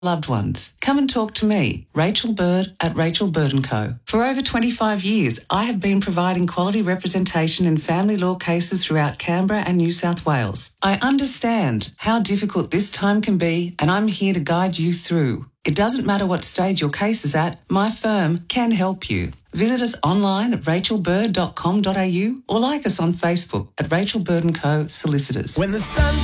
loved ones. Come and talk to me, Rachel Bird at Rachel Bird & Co. For over 25 years, I have been providing quality representation in family law cases throughout Canberra and New South Wales. I understand how difficult this time can be, and I'm here to guide you through. It doesn't matter what stage your case is at, my firm can help you. Visit us online at rachelbird.com.au or like us on Facebook at Rachel Bird & Co. Solicitors. When the sun